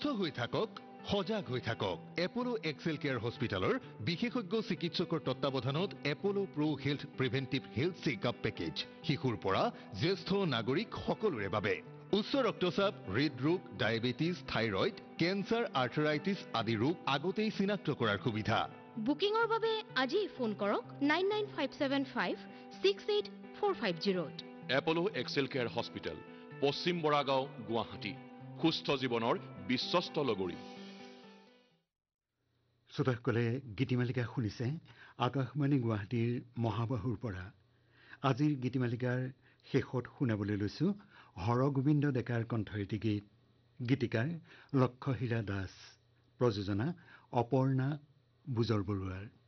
সুস্থ হৈ থাকক সজাগ হৈ থাকক এপলো এক্সেল কেয়াৰ হস্পিটালৰ বিশেষজ্ঞ চিকিৎসকৰ তত্ত্বাৱধানত এপলো pro health প্ৰিভেন্টিভ health checkup package শিশুৰ পৰা জ্যেষ্ঠ নাগৰিক সকলোৰে বাবে উচ্চ ৰক্তচাপ হৃদৰোগ ডায়েবেটিছ থাইৰয়েড কেন্সাৰ আৰ্থৰাইটিছ আদি ৰোগ আগতেই চিনাক্ত কৰাৰ সুবিধা বুকিংৰ বাবে আজি ফোন কৰক 9957568450 এপলো এক্সেল কেয়াৰ হস্পিটেল পশ্চিম বৰাগাঁও গুৱাহাটী সুস্থ জীৱনৰ বিশ্বস্ত লগৰী শ্ৰোতাসকলে গীতিমালিকা শুনিছে আকাশবাণী গুৱাহাটীৰ মহাবাহুৰ পৰা আজিৰ গীতিমালিকাৰ শেষত শুনাবলৈ লৈছো হৰগোবিন্দ ডেকাৰ কণ্ঠৰীতি গীত গীতিকাৰ লক্ষহীৰা দাস প্ৰযোজনা অপৰ্ণা বুজৰ বৰুৱাৰ